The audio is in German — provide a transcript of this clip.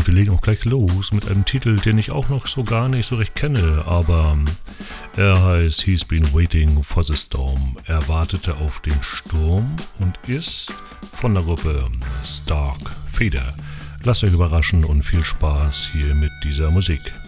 Und wir legen auch gleich los mit einem Titel, den ich auch noch so gar nicht so recht kenne, aber er heißt He's Been Waiting for the Storm. Er wartete auf den Sturm und ist von der Gruppe Stark Feeder. Lasst euch überraschen und viel Spaß hier mit dieser Musik.